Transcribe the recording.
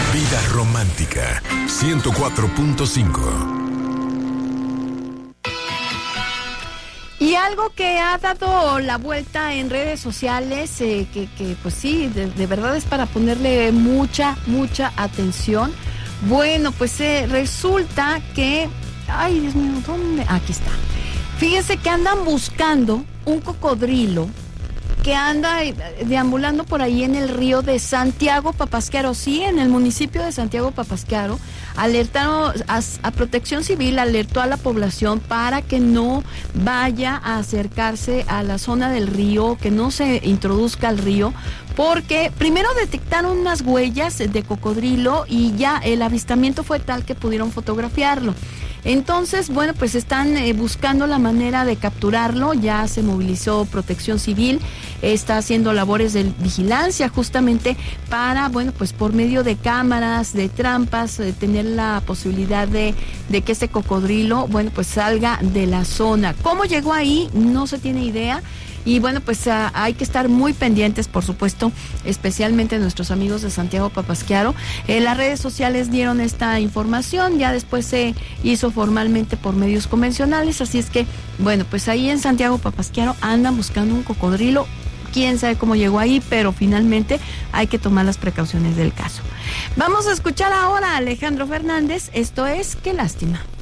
Vida Romántica 104.5. Y algo que ha dado la vuelta en redes sociales, que pues sí, de verdad es para ponerle mucha atención. Bueno, pues resulta que, ay Dios mío, ¿dónde? Aquí está. Fíjense que andan buscando un cocodrilo que anda deambulando por ahí en el río de Santiago Papasquiaro, sí, en el municipio de Santiago Papasquiaro. Alertaron a Protección Civil, alertó a la población para que no vaya a acercarse a la zona del río, que no se introduzca al río, porque primero detectaron unas huellas de cocodrilo y ya el avistamiento fue tal que pudieron fotografiarlo. Entonces, bueno, pues están buscando la manera de capturarlo. Ya se movilizó Protección Civil, está haciendo labores de vigilancia justamente para, bueno, pues por medio de cámaras, de trampas, tener la posibilidad de que este cocodrilo, bueno, pues salga de la zona. ¿Cómo llegó ahí? No se tiene idea. Y bueno, pues hay que estar muy pendientes, por supuesto, especialmente nuestros amigos de Santiago Papasquiaro. Las redes sociales dieron esta información, ya después se hizo formalmente por medios convencionales, así es que, bueno, pues ahí en Santiago Papasquiaro andan buscando un cocodrilo. Quién sabe cómo llegó ahí, pero finalmente hay que tomar las precauciones del caso. Vamos a escuchar ahora a Alejandro Fernández, esto es Qué lástima.